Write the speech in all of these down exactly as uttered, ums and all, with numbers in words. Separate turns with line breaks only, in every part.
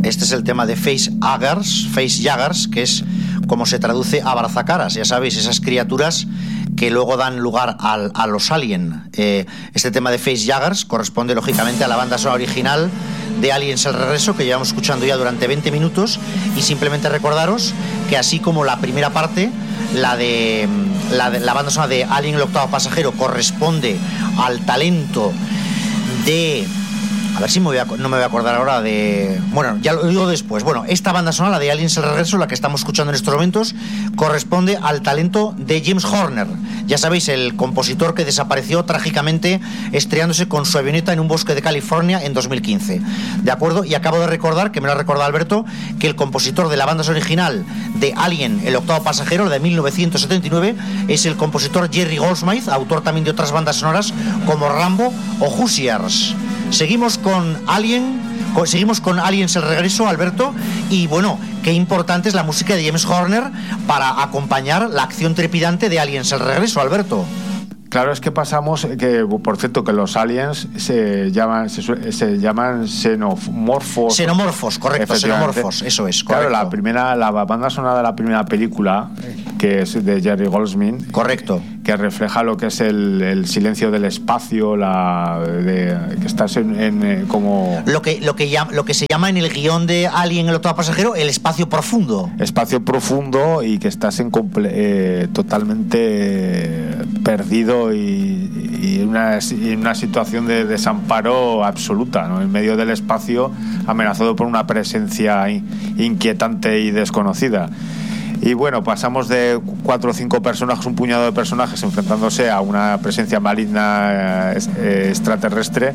Este es el tema de Facehuggers, Facehuggers, que es como se traduce abrazacaras, ya sabéis, esas criaturas que luego dan lugar al, a los Alien. Eh, este tema de Facehuggers corresponde lógicamente a la banda sonora original de Aliens el Regreso, que llevamos escuchando ya durante veinte minutos, y simplemente recordaros que así como la primera parte, la de la, de, la banda sonora de Alien el Octavo Pasajero corresponde al talento de... A ver si me voy a, no me voy a acordar ahora de... Bueno, ya lo digo después. Bueno, esta banda sonora, la de Aliens el Regreso, la que estamos escuchando en estos momentos, corresponde al talento de James Horner. Ya sabéis, el compositor que desapareció trágicamente estrellándose con su avioneta en un bosque de California en dos mil quince. ¿De acuerdo? Y acabo de recordar, que me lo ha recordado Alberto, que el compositor de la banda sonora original de Alien el Octavo Pasajero, de mil novecientos setenta y nueve, es el compositor Jerry Goldsmith, autor también de otras bandas sonoras como Rambo o Hoosiers. Seguimos con Alien, con, seguimos con Aliens el Regreso, Alberto, y bueno, qué importante es la música de James Horner para acompañar la acción trepidante de Aliens el Regreso, Alberto.
Claro, es que pasamos, que por cierto, que los aliens se llaman se, se llaman xenomorfos.
Xenomorfos, correcto, xenomorfos, eso es, correcto.
Claro, la primera, la banda sonora de la primera película, que es de Jerry Goldsmith.
Correcto.
Que refleja lo que es el, el silencio del espacio, la de, que estás en, en como...
Lo que, lo, que llama, lo que se llama en el guión de Alien el Octavo Pasajero el espacio profundo.
Espacio profundo y que estás en comple- eh, totalmente perdido y, y una, y una situación de desamparo absoluta, ¿no? En medio del espacio, amenazado por una presencia inquietante y desconocida. Y bueno, pasamos de cuatro o cinco personajes, un puñado de personajes enfrentándose a una presencia maligna eh, extraterrestre,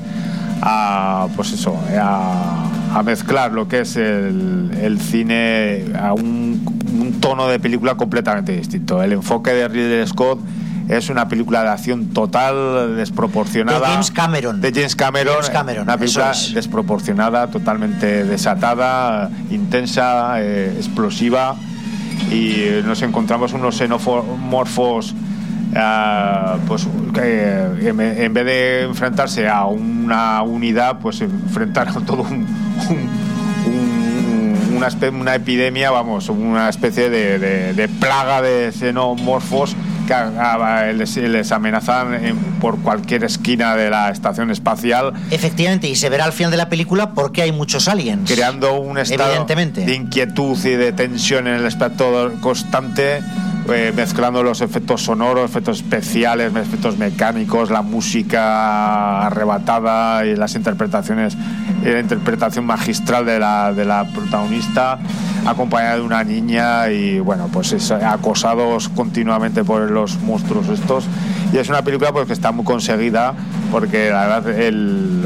a pues eso, a, a mezclar lo que es el, el cine a un, un tono de película completamente distinto. El enfoque de Ridley Scott es una película de acción total, desproporcionada.
De James Cameron.
De James Cameron.
James Cameron,
una película
es.
desproporcionada, totalmente desatada, intensa, eh, explosiva. Y nos encontramos unos xenomorfos uh, pues que en, en vez de enfrentarse a una unidad, pues enfrentaron todo un, un, un, una, espe- una epidemia, vamos, una especie de, de, de plaga de xenomorfos que a, a, les, les amenazan en, por cualquier esquina de la estación espacial.
Efectivamente, y se verá al final de la película por qué hay muchos aliens.
Creando un estado de inquietud y de tensión en el espectador constante, eh, mezclando los efectos sonoros, efectos especiales, efectos mecánicos, la música arrebatada y las interpretaciones, y la interpretación magistral de la, de la protagonista, acompañada de una niña y bueno, pues es, acosados continuamente por los monstruos estos. Y es una película pues que está muy conseguida, porque la verdad el,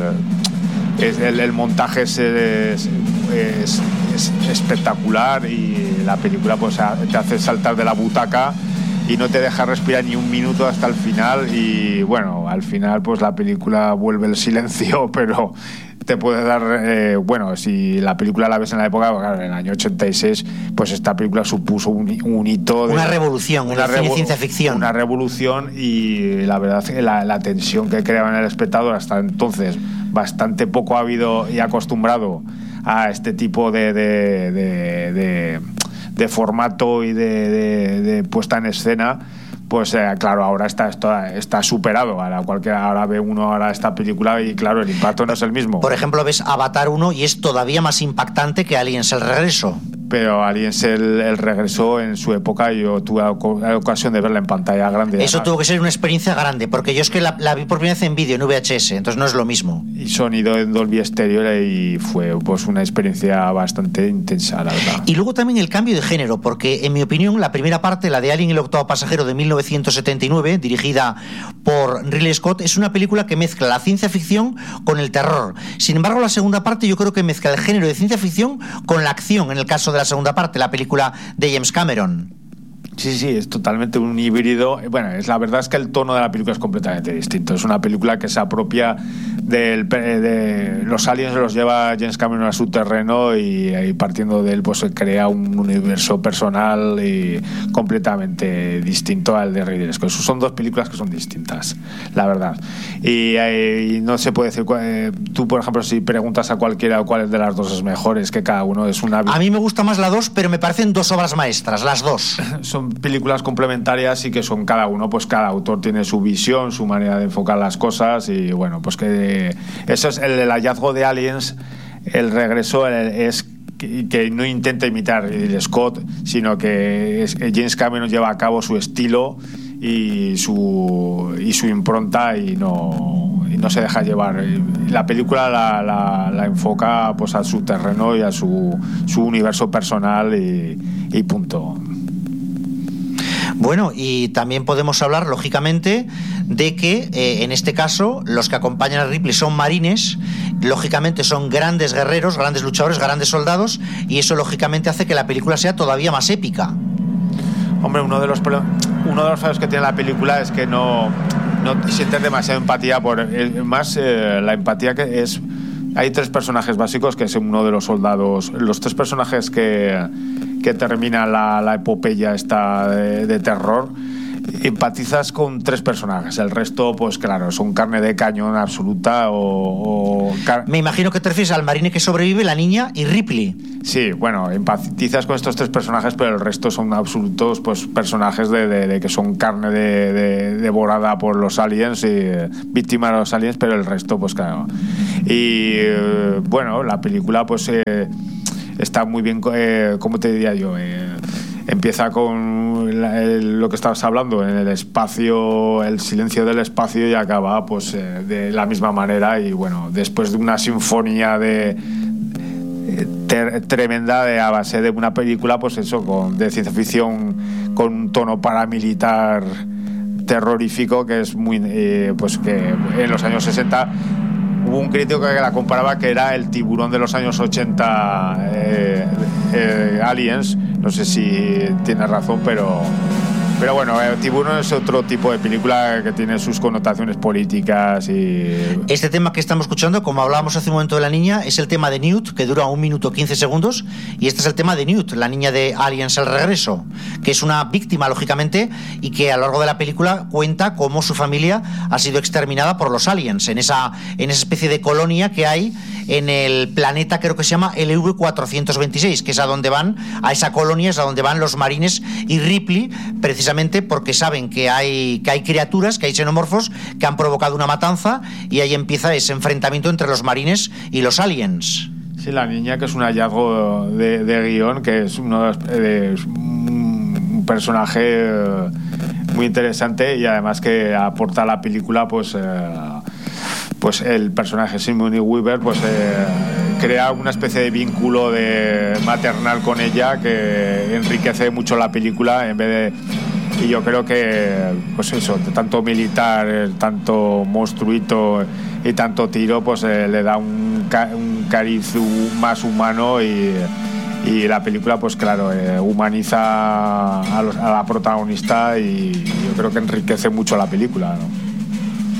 el, el montaje es, es, es, es espectacular, y la película pues te hace saltar de la butaca y no te deja respirar ni un minuto hasta el final. Y bueno, al final pues la película vuelve el silencio, pero te puede dar, eh, bueno, si la película la ves en la época, claro, en el año ochenta y seis, pues esta película supuso un, un hito de,
una revolución, una revo- ciencia ficción,
una revolución, y la verdad que la, la tensión que creaba en el espectador, hasta entonces bastante poco habido y acostumbrado a este tipo de de, de, de, de formato y de, de, de puesta en escena, pues eh, claro, ahora está, está, está superado. Ahora, cualquiera, ahora ve uno ahora esta película y claro, el impacto no es el mismo.
Por ejemplo, ves Avatar uno y es todavía más impactante que Aliens el Regreso.
Pero Aliens el, el Regreso, en su época, yo tuve la ocasión de verla en pantalla grande.
Eso tuvo que ser una experiencia grande, porque yo es que la, la vi por primera vez en vídeo, en V H S, entonces no es lo mismo.
Y sonido en Dolby Stereo, y fue pues una experiencia bastante intensa, la verdad.
Y luego también el cambio de género, porque en mi opinión la primera parte, la de Alien el Octavo Pasajero de mil novecientos setenta y nueve, dirigida por Ridley Scott, es una película que mezcla la ciencia ficción con el terror. Sin embargo, la segunda parte yo creo que mezcla el género de ciencia ficción con la acción, en el caso de la segunda parte, la película de James Cameron.
Sí, sí, es totalmente un híbrido. Bueno, es la verdad es que el tono de la película es completamente distinto. Es una película que se apropia del, de los aliens, los lleva James Cameron a su terreno y, y partiendo de él pues se crea un universo personal y completamente distinto al de Ridley Scott. Son dos películas que son distintas, la verdad. Y, y no se puede decir, eh, tú por ejemplo si preguntas a cualquiera cuál de las dos es mejor, es que cada uno es una...
A mí me gusta más la dos, pero me parecen dos obras maestras, las dos.
Son películas complementarias y que son cada uno, pues cada autor tiene su visión, su manera de enfocar las cosas y bueno, pues que eso es el, el hallazgo de Aliens, el regreso es que, que no intenta imitar el Scott, sino que es, James Cameron lleva a cabo su estilo y su y su impronta y no y no se deja llevar. La película la, la, la enfoca pues a su terreno y a su, su universo personal y, y punto.
Bueno, y también podemos hablar, lógicamente, de que eh, en este caso los que acompañan a Ripley son marines, lógicamente son grandes guerreros, grandes luchadores, grandes soldados, y eso lógicamente hace que la película sea todavía más épica.
Hombre, uno de los uno de los fallos que tiene la película es que no, no sientes demasiada empatía por más eh, la empatía que es. Hay tres personajes básicos que es uno de los soldados, los tres personajes que que termina la, la epopeya esta de, de terror. Empatizas con tres personajes, el resto pues claro, son carne de cañón absoluta o, o car-
Me imagino que te refieres al marine que sobrevive, la niña y Ripley.
Sí, bueno, empatizas con estos tres personajes, pero el resto son absolutos pues personajes de, de, de que son carne de, de, devorada por los aliens y eh, víctima de los aliens, pero el resto pues claro. Y eh, bueno, la película pues eh, está muy bien, eh, ¿cómo te diría yo? Eh, empieza con la, el, lo que estabas hablando, en el espacio, el silencio del espacio, y acaba pues eh, de la misma manera. Y bueno, después de una sinfonía de ter, tremenda de, a base de una película, pues eso, con, de ciencia ficción con un tono paramilitar terrorífico, que es muy eh, pues que en los años sesenta hubo un crítico que la comparaba que era el tiburón de los años ochenta, eh, eh, Aliens. No sé si tiene razón, pero pero bueno, el Tiburón es otro tipo de película que tiene sus connotaciones políticas y...
Este tema que estamos escuchando, como hablábamos hace un momento de la niña, es el tema de Newt, que dura un minuto quince segundos, y este es el tema de Newt, la niña de Aliens El Regreso, que es una víctima, lógicamente, y que a lo largo de la película cuenta cómo su familia ha sido exterminada por los aliens, en esa, en esa especie de colonia que hay en el planeta, creo que se llama L V cuatrocientos veintiséis, que es a donde van, a esa colonia es a donde van los marines y Ripley, precisamente porque saben que hay, que hay criaturas, que hay xenomorfos que han provocado una matanza, y ahí empieza ese enfrentamiento entre los marines y los aliens.
Sí, la niña, que es un hallazgo de, de guión, que es, uno de, es un personaje muy interesante y además que aporta a la película pues... Eh, pues el personaje Sigourney Weaver pues eh, crea una especie de vínculo de maternal con ella que enriquece mucho la película, en vez de, y yo creo que pues eso, tanto militar, tanto monstruito y tanto tiro, pues eh, le da un, ca- un cariz más humano, y y la película pues claro eh, humaniza a, los, a la protagonista, y yo creo que enriquece mucho la película, ¿no?